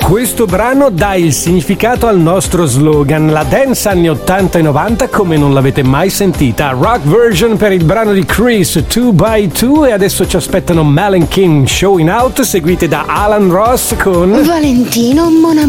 Questo brano dà il significato al nostro slogan, la dance anni 80 e 90 come non l'avete mai sentita. Rock version per il brano di Chris, 2x2, e adesso ci aspettano Mel and Kim, Showing Out, seguite da Alan Ross con Valentino Mon